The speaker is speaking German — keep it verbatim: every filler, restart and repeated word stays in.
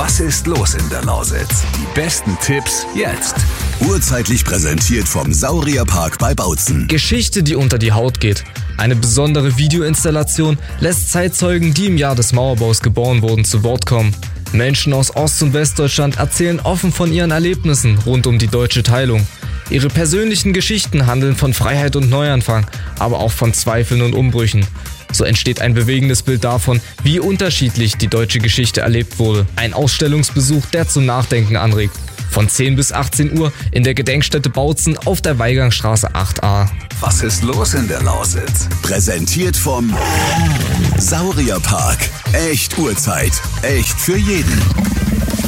Was ist los in der Lausitz? Die besten Tipps jetzt. Urzeitlich präsentiert vom Saurierpark bei Bautzen. Geschichte, die unter die Haut geht. Eine besondere Videoinstallation lässt Zeitzeugen, die im Jahr des Mauerbaus geboren wurden, zu Wort kommen. Menschen aus Ost- und Westdeutschland erzählen offen von ihren Erlebnissen rund um die deutsche Teilung. Ihre persönlichen Geschichten handeln von Freiheit und Neuanfang, aber auch von Zweifeln und Umbrüchen. So entsteht ein bewegendes Bild davon, wie unterschiedlich die deutsche Geschichte erlebt wurde. Ein Ausstellungsbesuch, der zum Nachdenken anregt. Von zehn bis achtzehn Uhr in der Gedenkstätte Bautzen auf der Weigangstraße acht a. Was ist los in der Lausitz? Präsentiert vom Saurierpark. Echt Urzeit. Echt für jeden.